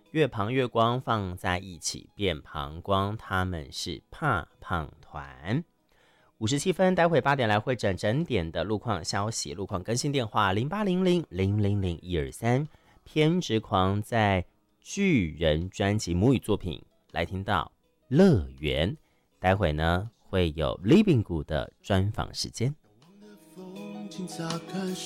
越胖越光放在一起变膀胱，他们是怕胖团。57分，待会8点来会整点的路况消息，路况更新电话0800000123。偏执狂在巨人专辑母语作品来听到乐园，待会呢会有 Living 谷的专访时间。